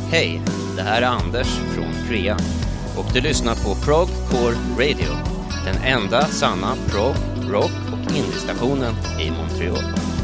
Hej, det här är Anders från Krea och du lyssnar på Progcore Radio, den enda sanna prog, rock och indiestationen i Montreal.